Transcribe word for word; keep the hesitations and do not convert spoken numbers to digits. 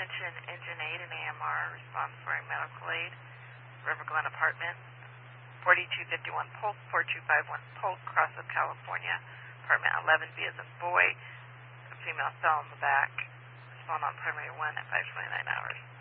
Attention Engine eight and A M R, response for a medical aid. River Glen Apartment, forty-two fifty-one Polk, four two five one Polk, Crossville, California. Apartment eleven B as in boy. A female fell in the back. Respond on primary one at five twenty-nine hours.